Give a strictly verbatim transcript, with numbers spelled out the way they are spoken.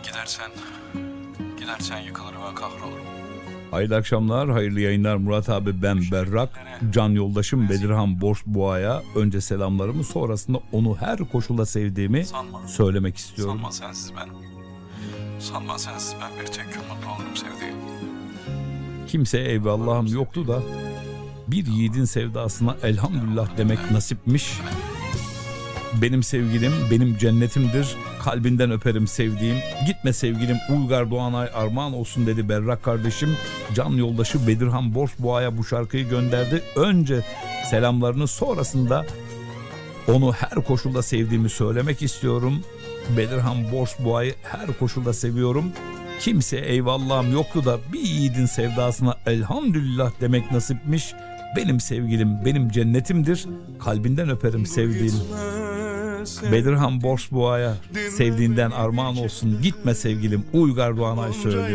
Gidersen, gidersen yıkılır ve kahrolurum. Hayırlı akşamlar, hayırlı yayınlar Murat abi, ben Berrak. Can yoldaşım Bedirhan Borsboğa'ya önce selamlarımı, sonrasında onu her koşulda sevdiğimi Sanma. söylemek istiyorum. Sanma sensiz ben. Sanma sensiz ben bir tek gün mutlu olurum sevdiğim. Kimseye eyvallahım yoktu da bir yiğidin sevdasına elhamdülillah demek nasipmiş. Benim sevgilim benim cennetimdir, kalbinden öperim sevdiğim. Gitme sevgilim Uygar Doğanay armağan olsun dedi Berrak kardeşim. Can yoldaşı Bedirhan Borsboğa'ya bu şarkıyı gönderdi. Önce selamlarını, sonrasında onu her koşulda sevdiğimi söylemek istiyorum. Bedirhan Borsboğa'yı her koşulda seviyorum. Kimseye eyvallahım yoktu da bir yiğidin sevdasına elhamdülillah demek nasipmiş. Benim sevgilim benim cennetimdir, kalbinden öperim sevdiğim. Bedirhan Borsboğa'ya sevdiğinden armağan olsun. Gitme sevgilim Uygar Doğanay söylüyor.